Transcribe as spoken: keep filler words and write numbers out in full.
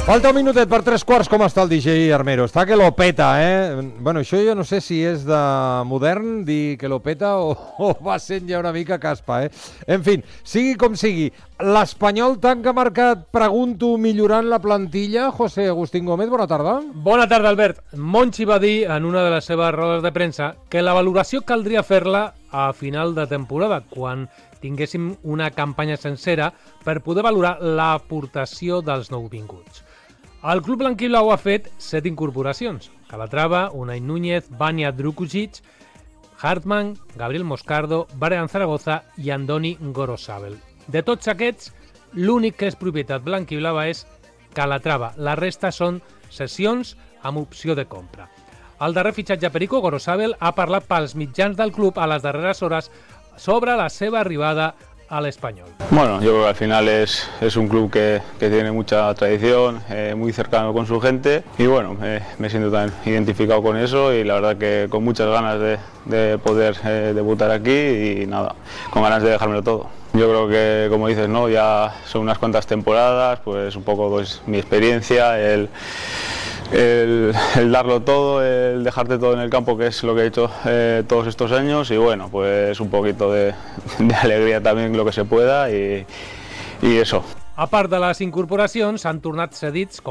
Falta un minutet per tres quarts. Com està el D J Armero? Està que lo peta, eh? Bueno, això jo no sé si és de modern dir que lo peta o, o va sent ja una mica caspa, eh? En fi, sigui com sigui, l'Espanyol tanca marcat, pregunto, millorant la plantilla. José Agustín Gómez, bona tarda. Bona tarda, Albert. Monchi va dir en una de les seves rodes de premsa que la valoració caldria fer-la a final de temporada, quan tinguéssim una campanya sencera per poder valorar l'aportació dels nouvinguts. El club blanquiblau ha fet set incorporacions: Calatrava, Unai Núñez, Vania Drukusic, Hartmann, Gabriel Moscardo, Brian Zaragoza i Andoni Gorosabel. De tots aquests, l'únic que és propietat blanquiblava és Calatrava. La resta són cessions amb opció de compra. El darrer fitxatge Perico, Gorosabel, ha parlat pels mitjans del club a les darreres hores sobre la seva arribada al Español. Bueno, yo creo que al final es, es un club que, que tiene mucha tradición, eh, muy cercano con su gente y bueno, eh, me siento tan identificado con eso y la verdad que con muchas ganas de, de poder eh, debutar aquí y nada, con ganas de dejármelo todo. Yo creo que, como dices, ¿no? Ya son unas cuantas temporadas, pues un poco pues, mi experiencia, el, el, el darlo todo, el dejarte todo en el campo, que es lo que he hecho eh, todos estos años y bueno, pues un poquito de, de alegría también lo que se pueda y, y eso. A part de les incorporacions, han tornat cedits com